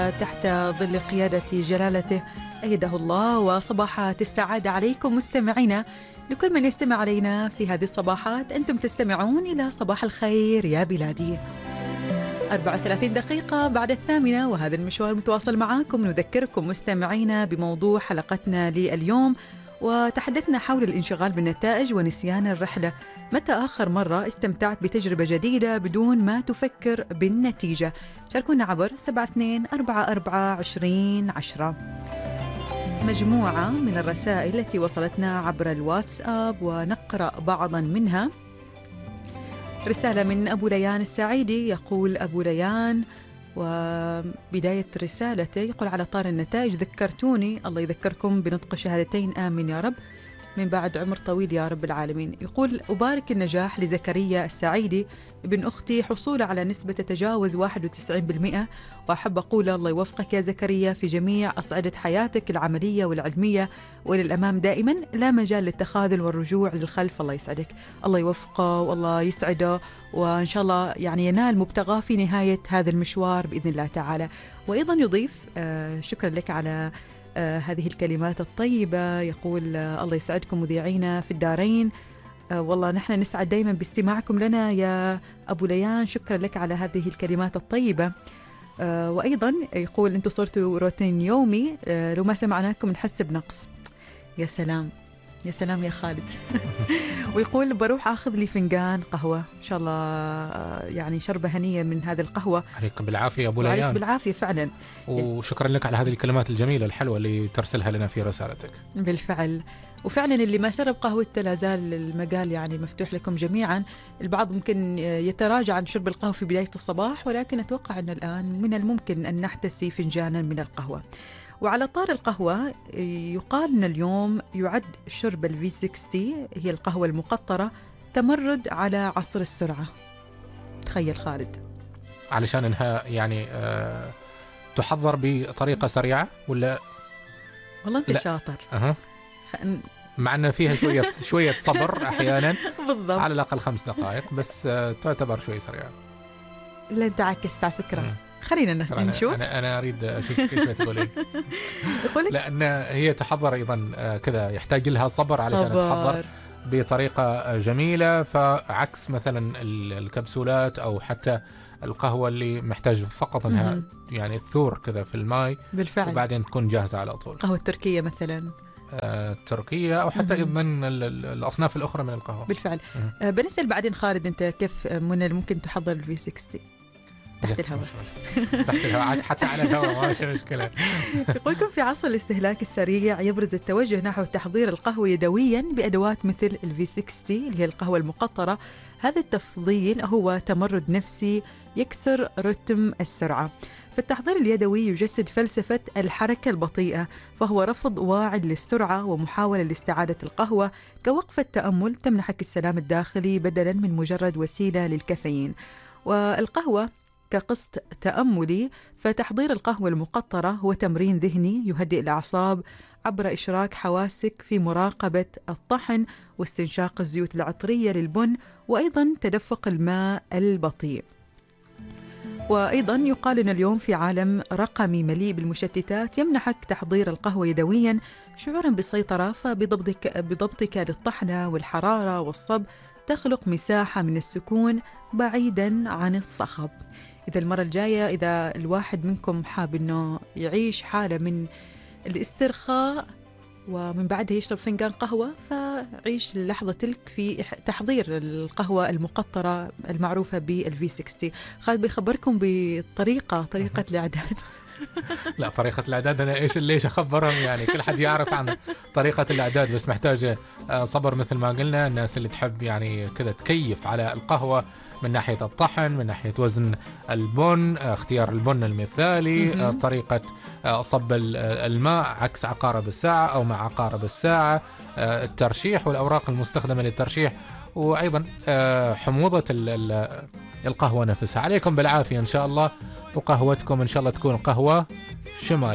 تحت ظل قيادة جلالته أيده الله، وصباحات السعادة عليكم مستمعينا. لكل من يستمع علينا في هذه الصباحات، أنتم تستمعون إلى صباح الخير يا بلادي. 34 دقيقة بعد 8، وهذا المشوار متواصل معاكم. نذكركم مستمعينا بموضوع حلقتنا لليوم، وتحدثنا حول الانشغال بالنتائج ونسيان الرحلة. متى آخر مرة استمتعت بتجربة جديدة بدون ما تفكر بالنتيجة؟ شاركونا عبر 72442010. مجموعة من الرسائل التي وصلتنا عبر الواتساب، ونقرأ بعضا منها. رسالة من أبو ليان السعيدي، يقول أبو ليان وبداية رسالته يقول: على طار النتائج ذكرتوني، الله يذكركم بنطق شهادتين آمين يا رب، من بعد عمر طويل يا رب العالمين. يقول: أبارك النجاح لزكريا السعيدي ابن أختي حصوله على نسبة تتجاوز 91%، وأحب أقول الله يوفقك يا زكريا في جميع أصعدة حياتك العملية والعلمية، وإلى الأمام دائما، لا مجال للتخاذل والرجوع للخلف. الله يسعدك، الله يوفقه والله يسعده، وإن شاء الله يعني ينال مبتغاه في نهاية هذا المشوار بإذن الله تعالى. وأيضا يضيف شكرا لك على هذه الكلمات الطيبة. يقول: الله يسعدكم مذيعينا في الدارين، والله نحن نسعد دائما باستماعكم لنا يا أبو ليان، شكرا لك على هذه الكلمات الطيبة. وأيضا يقول: أنتم صرتوا روتين يومي، لو ما سمعناكم نحس بنقص. يا سلام يا سلام يا خالد. ويقول: بروح أخذ لي فنجان قهوة إن شاء الله، يعني شربة هنية من هذه القهوة. عليكم بالعافية أبو ليان. عليك بالعافية فعلا، وشكرا لك على هذه الكلمات الجميلة الحلوة اللي ترسلها لنا في رسالتك. بالفعل، وفعلا اللي ما شرب قهوته لا زال المجال يعني مفتوح لكم جميعا. البعض ممكن يتراجع عن شرب القهوة في بداية الصباح، ولكن أتوقع أن الآن من الممكن أن نحتسي فنجانا من القهوة. وعلى طار القهوة، يقال أن اليوم يعد شرب V60، هي القهوة المقطرة، تمرد على عصر السرعة. تخيل خالد، علشان إنها يعني تحضر بطريقة سريعة ولا؟ والله أنت شاطر. مع أن فيها شوية صبر أحيانا. بالضبط، على الأقل 5 دقائق بس، تعتبر شوي سريعة. لا أنت عكست على فكرة. خلينا نشوف. أنا أريد أشوف إيش بتقولين. لأن هي تحضر أيضا كذا، يحتاج لها صبر علشان تحضر بطريقة جميلة، فعكس مثلا الكبسولات أو حتى القهوة اللي محتاج فقط أنها يعني الثور كذا في الماء بالفعل، وبعدين تكون جاهزة على طول. قهوة تركية مثلا، تركية أو حتى من الأصناف الأخرى من القهوة بالفعل. بنسأل بعدين خالد، أنت كيف من الممكن تحضر V60 تحت الهواء؟ تحت الهواء حتى على الهواء ما في مشكلة. يقولكم: في عصر الاستهلاك السريع يبرز التوجه نحو تحضير القهوة يدويا بأدوات مثل V60 اللي هي القهوة المقطرة. هذا التفضيل هو تمرد نفسي يكسر رتم السرعة. فالتحضير اليدوي يجسد فلسفة الحركة البطيئة، فهو رفض واعد للسرعة ومحاولة لاستعادة القهوة كوقفة تأمل تمنحك السلام الداخلي بدلا من مجرد وسيلة للكافيين. والقهوة كقسط تأملي، فتحضير القهوة المقطرة هو تمرين ذهني يهدئ الأعصاب عبر إشراك حواسك في مراقبة الطحن واستنشاق الزيوت العطرية للبن، وأيضا تدفق الماء البطيء. وأيضا يقال أن اليوم في عالم رقمي مليء بالمشتتات يمنحك تحضير القهوة يدويا شعورا بالسيطرة، فبضبطك للطحنة والحرارة والصب تخلق مساحة من السكون بعيدا عن الصخب. إذا المرة الجاية إذا الواحد منكم حاب أنه يعيش حالة من الاسترخاء ومن بعدها يشرب فنجان قهوة، فعيش لحظة تلك في تحضير القهوة المقطرة المعروفة بالV60. خالد بيخبركم طريقة الإعداد. لا، طريقة الإعداد أنا ليش أخبرهم؟ يعني كل حد يعرف عن طريقة الإعداد، بس محتاجة صبر مثل ما قلنا. الناس اللي تحب يعني كذا تكيف على القهوة من ناحية الطحن، من ناحية وزن البن، اختيار البن المثالي، طريقة صب الماء عكس عقارب الساعة أو مع عقارب الساعة، الترشيح والأوراق المستخدمة للترشيح، وأيضا حموضة القهوة نفسها. عليكم بالعافية إن شاء الله، وقهوتكم إن شاء الله تكون قهوة شمال.